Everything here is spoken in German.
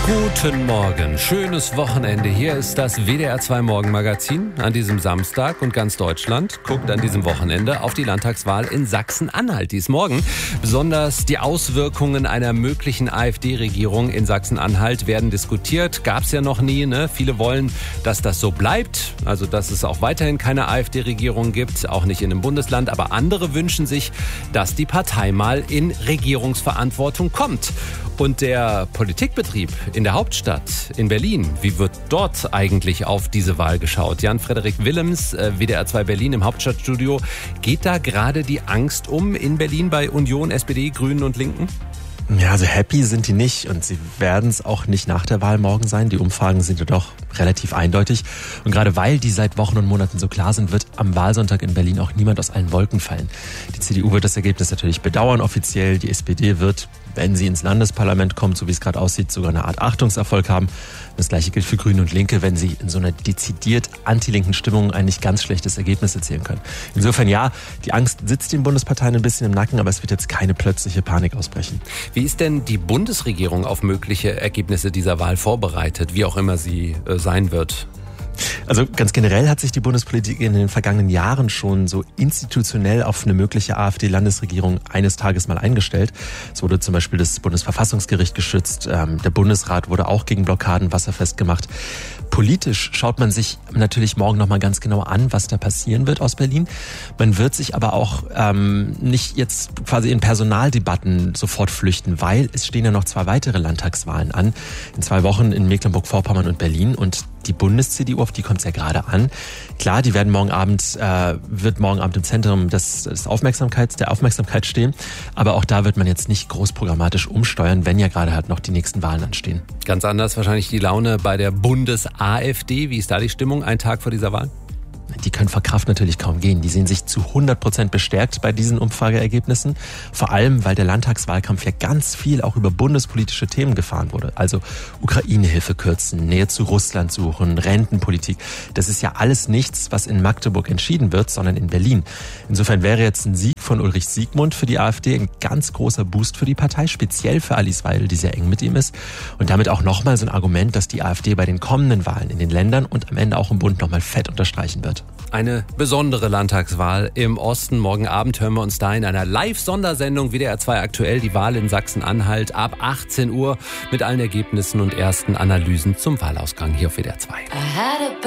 Guten Morgen, schönes Wochenende. Hier ist das WDR 2 Morgenmagazin an diesem Samstag und ganz Deutschland guckt an diesem Wochenende auf die Landtagswahl in Sachsen-Anhalt. Die ist morgen. Besonders die Auswirkungen einer möglichen AfD-Regierung in Sachsen-Anhalt werden diskutiert. Gab's ja noch nie, ne? Viele wollen, dass das so bleibt, also dass es auch weiterhin keine AfD-Regierung gibt, auch nicht in einem Bundesland. Aber andere wünschen sich, dass die Partei mal in Regierungsverantwortung kommt. Und der Politikbetrieb in der Hauptstadt, in Berlin, wie wird dort eigentlich auf diese Wahl geschaut? Jan-Frederik Willems, WDR 2 Berlin im Hauptstadtstudio. Geht da gerade die Angst um in Berlin bei Union, SPD, Grünen und Linken? Ja, also happy sind die nicht und sie werden es auch nicht nach der Wahl morgen sein. Die Umfragen sind ja doch relativ eindeutig. Und gerade weil die seit Wochen und Monaten so klar sind, wird am Wahlsonntag in Berlin auch niemand aus allen Wolken fallen. Die CDU wird das Ergebnis natürlich bedauern offiziell. Die SPD wird, wenn sie ins Landesparlament kommt, so wie es gerade aussieht, sogar eine Art Achtungserfolg haben. Das Gleiche gilt für Grüne und Linke, wenn sie in so einer dezidiert anti-linken Stimmung ein nicht ganz schlechtes Ergebnis erzielen können. Insofern ja, die Angst sitzt den Bundesparteien ein bisschen im Nacken, aber es wird jetzt keine plötzliche Panik ausbrechen. Wie ist denn die Bundesregierung auf mögliche Ergebnisse dieser Wahl vorbereitet, wie auch immer sie sein wird? Also ganz generell hat sich die Bundespolitik in den vergangenen Jahren schon so institutionell auf eine mögliche AfD-Landesregierung eines Tages mal eingestellt. Es wurde zum Beispiel das Bundesverfassungsgericht geschützt, der Bundesrat wurde auch gegen Blockaden wasserfest gemacht. Politisch schaut man sich natürlich morgen nochmal ganz genau an, was da passieren wird aus Berlin. Man wird sich aber auch nicht jetzt quasi in Personaldebatten sofort flüchten, weil es stehen ja noch 2 weitere Landtagswahlen an. In 2 Wochen in Mecklenburg-Vorpommern und Berlin und die Bundes-CDU, auf die kommt es ja gerade an. Klar, die wird morgen Abend im Zentrum der Aufmerksamkeit stehen. Aber auch da wird man jetzt nicht groß programmatisch umsteuern, wenn ja gerade halt noch die nächsten Wahlen anstehen. Ganz anders wahrscheinlich die Laune bei der Bundes-AfD. Wie ist da die Stimmung einen Tag vor dieser Wahl? Die können vor Kraft natürlich kaum gehen. Die sehen sich zu 100% bestärkt bei diesen Umfrageergebnissen. Vor allem, weil der Landtagswahlkampf ja ganz viel auch über bundespolitische Themen gefahren wurde. Also Ukraine-Hilfe kürzen, Nähe zu Russland suchen, Rentenpolitik. Das ist ja alles nichts, was in Magdeburg entschieden wird, sondern in Berlin. Insofern wäre jetzt ein Sieg von Ulrich Siegmund für die AfD ein ganz großer Boost für die Partei, speziell für Alice Weidel, die sehr eng mit ihm ist. Und damit auch nochmal so ein Argument, dass die AfD bei den kommenden Wahlen in den Ländern und am Ende auch im Bund nochmal fett unterstreichen wird. Eine besondere Landtagswahl im Osten. Morgen Abend hören wir uns da in einer Live-Sondersendung WDR 2 aktuell die Wahl in Sachsen-Anhalt ab 18 Uhr mit allen Ergebnissen und ersten Analysen zum Wahlausgang hier auf WDR 2.